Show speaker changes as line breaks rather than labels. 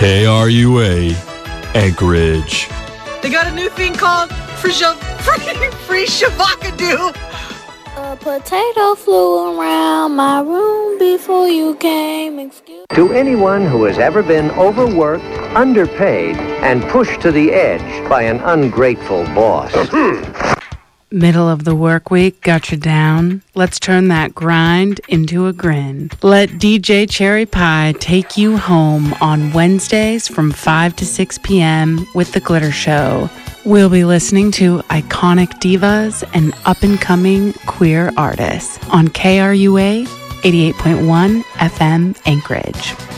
KRUA, Anchorage.
They got a new thing called Free Shavakadu.
A potato flew around my room before you came. Excuse.
To anyone who has ever been overworked, underpaid, and pushed to the edge by an ungrateful boss.
Middle of the work week got you down? Let's turn that grind into a grin. Let DJ Cherry Pie take you home on Wednesdays from 5 to 6 p.m. with The Glitter Show. We'll be listening to iconic divas and up-and-coming queer artists on KRUA 88.1 FM Anchorage.